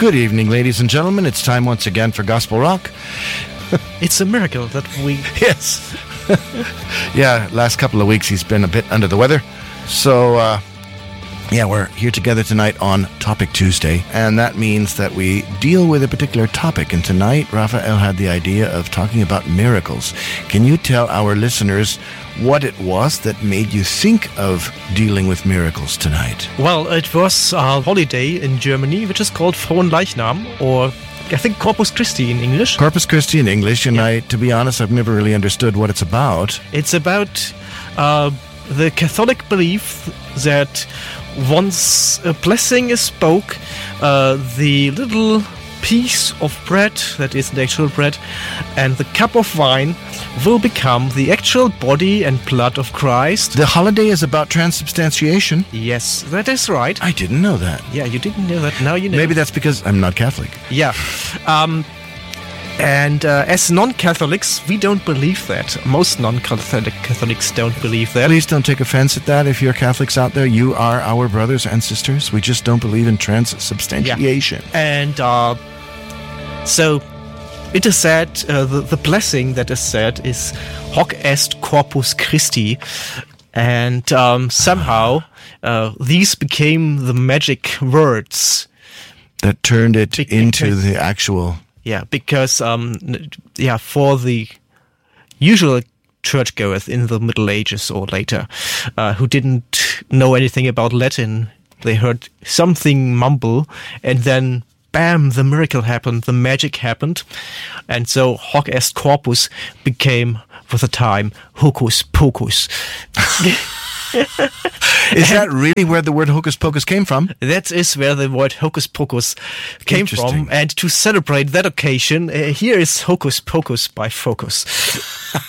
Good evening, ladies and gentlemen. It's time once again for Gospel Rock. It's a miracle that we... Yes. Yeah, last couple of weeks he's been a bit under the weather. So, we're here together tonight on Topic Tuesday, and that means that we deal with a particular topic. And tonight, Raphael had the idea of talking about miracles. Can you tell our listeners what it was that made you think of dealing with miracles tonight? Well, it was a holiday in Germany, which is called Fronleichnam, or I think Corpus Christi in English. Corpus Christi in English, and to be honest, I've never really understood what it's about. It's about the Catholic belief that once a blessing is spoke, the little piece of bread, that is the actual bread, and the cup of wine will become the actual body and blood of Christ. The holiday is about transubstantiation? Yes, that is right. I didn't know that. Yeah, you didn't know that. Now you know. Maybe that's because I'm not Catholic. Yeah. And as non-Catholics, we don't believe that. Most non-Catholics don't believe that. Please don't take offense at that. If you're Catholics out there, you are our brothers and sisters. We just don't believe in transubstantiation. Yeah. And so it is said, the blessing that is said is Hoc est Corpus Christi. And somehow these became the magic words. That turned it into the actual... Yeah, because for the usual churchgoers in the Middle Ages or later, who didn't know anything about Latin, they heard something mumble, and then bam, the miracle happened, the magic happened, and so Hoc est Corpus became, with the time, Hocus Pocus. Is that really where the word hocus pocus came from? That is where the word hocus pocus came from. And to celebrate that occasion, here is Hocus Pocus by Focus.